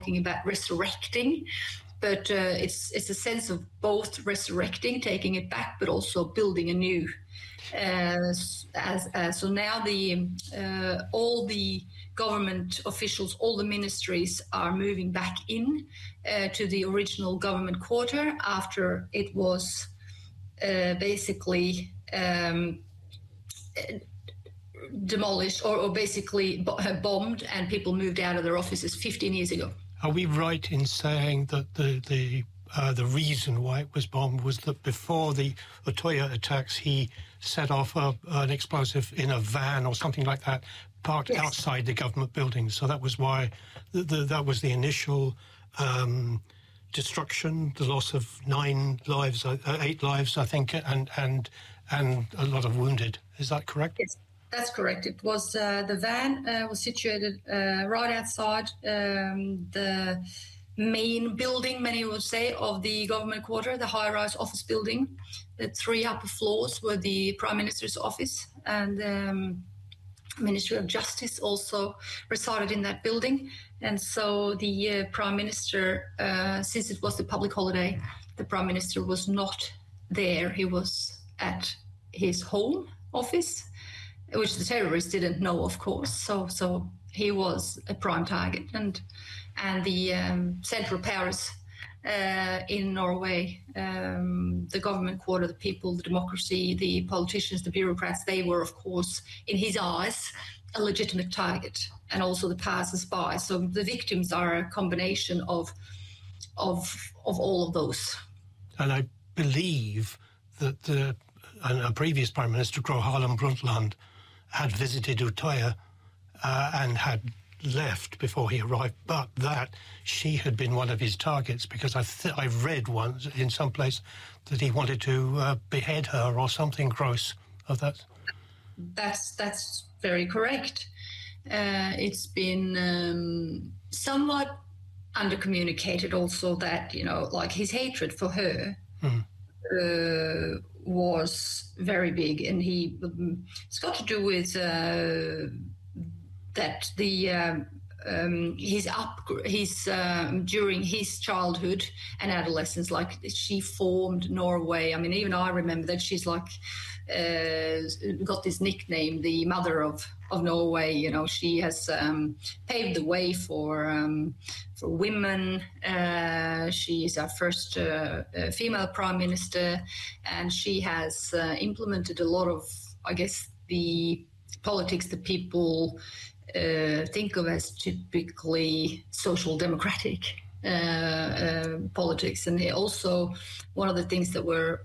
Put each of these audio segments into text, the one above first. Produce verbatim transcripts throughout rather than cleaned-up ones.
talking about resurrecting, but uh, it's it's a sense of both resurrecting, taking it back, but also building anew. Uh, as, as so now the uh, all the government officials, all the ministries are moving back in uh, to the original government quarter after it was uh, basically um, demolished or, or basically bombed, and people moved out of their offices fifteen years ago. Are we right in saying that the the uh, the reason why it was bombed was that before the Utøya attacks, he set off a, an explosive in a van or something like that, parked yes. outside the government building? So that was why the, the, that was the initial um, destruction, the loss of nine lives, uh, eight lives, I think, and and and a lot of wounded. Is that correct? Yes. That's correct. It was uh, the van uh, was situated uh, right outside um, the main building, many would say, of the government quarter, the high-rise office building. The three upper floors were the Prime Minister's office, and um, Ministry of Justice also resided in that building. And so the uh, Prime Minister, uh, since it was the public holiday, the Prime Minister was not there. He was at his home office, which the terrorists didn't know, of course. So, so he was a prime target, and and the um, central powers uh, in Norway, um, the government quarter, the people, the democracy, the politicians, the bureaucrats, they were, of course, in his eyes, a legitimate target, and also the passers-by. So the victims are a combination of of of all of those. And I believe that the a previous Prime Minister, Gro Harlem Brundtland, had visited Utøya uh, and had left before he arrived, but that she had been one of his targets, because I th- I read once in some place that he wanted to uh, behead her or something gross of that. That's that's very correct. Uh, it's been um, somewhat undercommunicated also that, you know, like his hatred for her mm. uh, was very big, and he um, it's got to do with uh, that the um, um, his up his um, during his childhood and adolescence, like she formed Norway. I mean, even I remember that she's like uh, got this nickname, the mother of of Norway. You know, she has um, paved the way for um, for women. Uh, she is our first uh, uh, female prime minister, and she has uh, implemented a lot of, I guess, the politics that people uh, think of as typically social democratic uh, uh, politics. And also, one of the things that were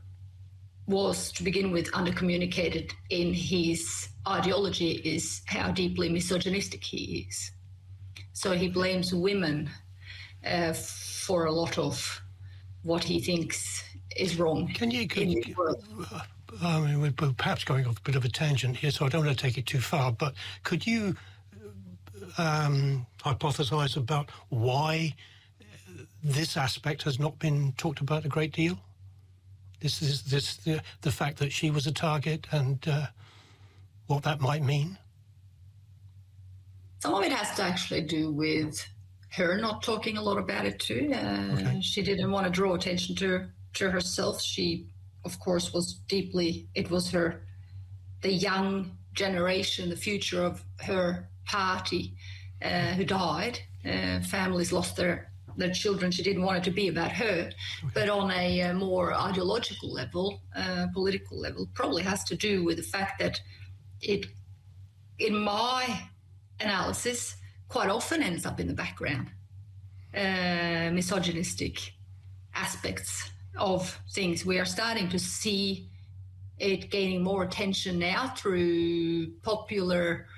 was to begin with undercommunicated in his ideology is how deeply misogynistic he is. So he blames women uh, for a lot of what he thinks is wrong. Can you, can you uh, I mean, we're perhaps going off a bit of a tangent here, so I don't want to take it too far, but could you um, hypothesize about why this aspect has not been talked about a great deal? This is this the, the fact that she was a target and uh, what that might mean? Some of it has to actually do with her not talking a lot about it too. Uh, okay. She didn't want to draw attention to to herself. She, of course, was deeply, it was her, the young generation, the future of her party uh, who died. Uh, families lost their their children. She didn't want it to be about her. Okay. But on a, a more ideological level, uh, political level, probably has to do with the fact that it, in my analysis, quite often ends up in the background. Uh, misogynistic aspects of things. We are starting to see it gaining more attention now through popular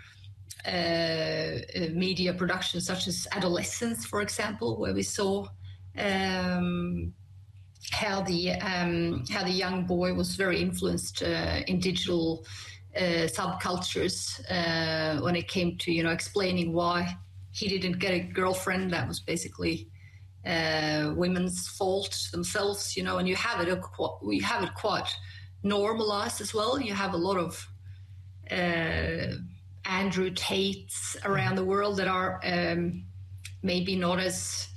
uh, media productions such as Adolescence, for example, where we saw um, how the um, how the young boy was very influenced uh, in digital uh, subcultures uh, when it came to, you know, explaining why he didn't get a girlfriend. That was basically uh, women's fault themselves, you know. And you have it we have it quite normalized as well. You have a lot of uh, Andrew Tates around the world that are um, maybe not as